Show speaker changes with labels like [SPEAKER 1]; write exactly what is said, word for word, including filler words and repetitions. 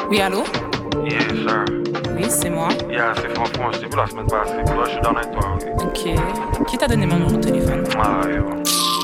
[SPEAKER 1] Oui, allô?
[SPEAKER 2] Yes, sir.
[SPEAKER 1] Oui, c'est moi.
[SPEAKER 2] Yeah, c'est Franck, je t'ai vu la semaine passée. Là, je suis dans avec toi, ok?
[SPEAKER 1] Ok. Qui t'a donné mon numéro de téléphone?
[SPEAKER 2] Ah, ouais, bon.